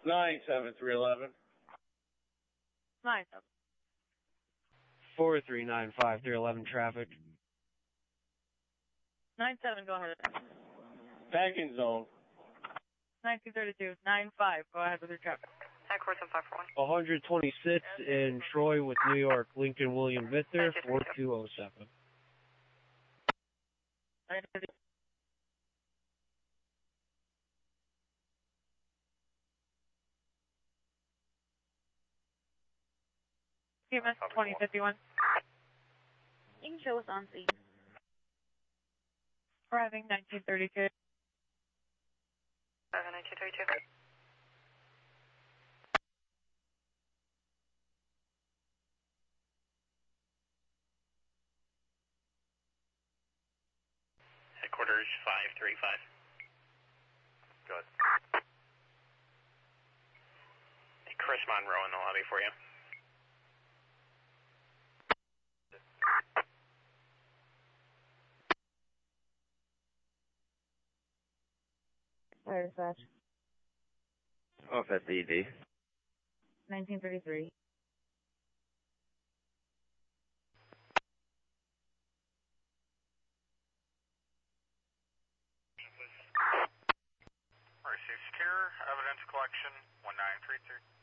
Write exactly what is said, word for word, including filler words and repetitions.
nine seven three eleven. nine seven. four three nine five three eleven traffic. nine seven, go ahead. Back in zone. nineteen thirty-two, nine five, go ahead with your traffic. Headquarters on five four one. one twenty-six in Troy with New York, Lincoln William Victor, four two oh seven. T M S twenty fifty-one. You can show us on scene. Arriving nineteen thirty-two. Arriving nineteen thirty-two. Headquarters five three five. Good. Hey, Chris Monroe in the lobby for you. Fire dispatch. Off at the E D. nineteen thirty-three. Receive secure evidence collection one nine three three.